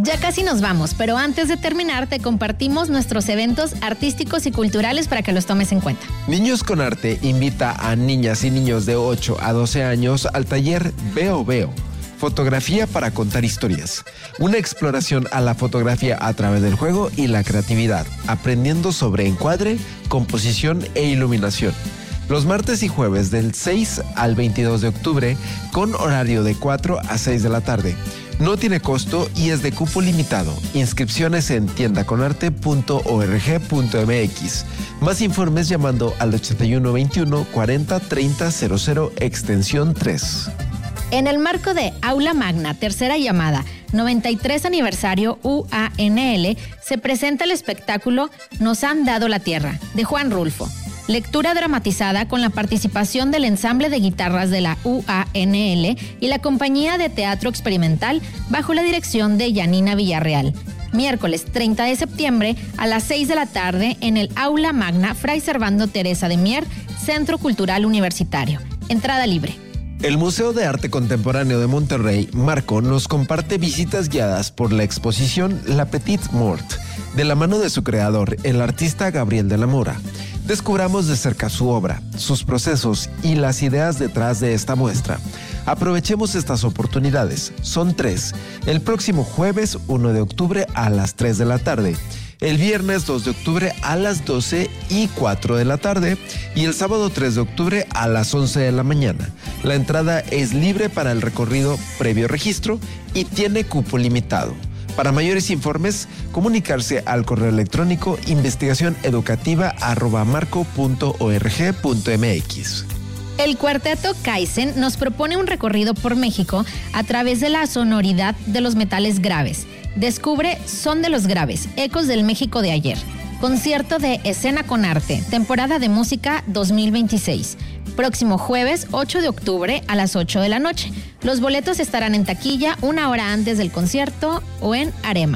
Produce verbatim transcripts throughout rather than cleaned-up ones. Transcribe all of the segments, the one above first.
Ya casi nos vamos, pero antes de terminar te compartimos nuestros eventos artísticos y culturales para que los tomes en cuenta. Niños con Arte invita a niñas y niños de ocho a doce años al taller Veo Veo, fotografía para contar historias. Una exploración a la fotografía a través del juego y la creatividad, aprendiendo sobre encuadre, composición e iluminación. Los martes y jueves del seis al veintidós de octubre con horario de cuatro a seis de la tarde. No tiene costo y es de cupo limitado. Inscripciones en tienda con arte punto org punto m x. Más informes llamando al ochenta y uno veintiuno cuarenta treinta cero cero extensión tres. En el marco de Aula Magna, tercera llamada, noventa y tres aniversario U A N L, se presenta el espectáculo Nos han dado la tierra, de Juan Rulfo. Lectura dramatizada con la participación del ensamble de guitarras de la U A N L y la compañía de teatro experimental bajo la dirección de Yanina Villarreal. Miércoles treinta de septiembre a las seis de la tarde en el Aula Magna Fray Servando Teresa de Mier, Centro Cultural Universitario. Entrada libre. El Museo de Arte Contemporáneo de Monterrey, Marco, nos comparte visitas guiadas por la exposición La Petite Mort, de la mano de su creador, el artista Gabriel de la Mora. Descubramos de cerca su obra, sus procesos y las ideas detrás de esta muestra. Aprovechemos estas oportunidades, son tres, el próximo jueves uno de octubre a las tres de la tarde, el viernes dos de octubre a las doce y cuatro de la tarde y el sábado tres de octubre a las once de la mañana. La entrada es libre para el recorrido previo registro y tiene cupo limitado. Para mayores informes, comunicarse al correo electrónico investigación educativa arroba marco punto org punto m x. El cuarteto Kaizen nos propone un recorrido por México a través de la sonoridad de los metales graves. Descubre Son de los Graves, Ecos del México de ayer. Concierto de Escena con Arte, temporada de música dos mil veintiséis. Próximo jueves ocho de octubre a las ocho de la noche. Los boletos estarán en taquilla una hora antes del concierto o en Arema.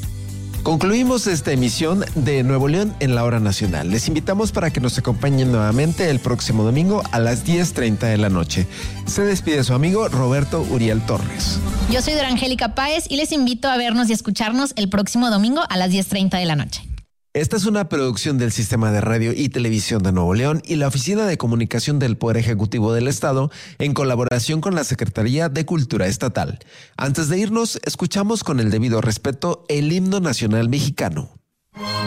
Concluimos esta emisión de Nuevo León en la Hora Nacional. Les invitamos para que nos acompañen nuevamente el próximo domingo a las diez treinta de la noche. Se despide su amigo Roberto Uriel Torres. Yo soy Dora Angélica Páez y les invito a vernos y escucharnos el próximo domingo a las diez treinta de la noche. Esta es una producción del Sistema de Radio y Televisión de Nuevo León y la Oficina de Comunicación del Poder Ejecutivo del Estado en colaboración con la Secretaría de Cultura Estatal. Antes de irnos, escuchamos con el debido respeto el himno nacional mexicano.